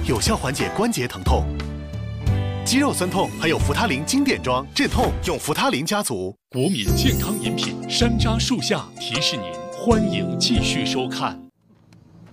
有效缓解关节疼痛。肌肉酸痛还有扶他林经典装，镇痛用扶他林家族。 国民健康饮品山楂树下提示您，欢迎继续收看。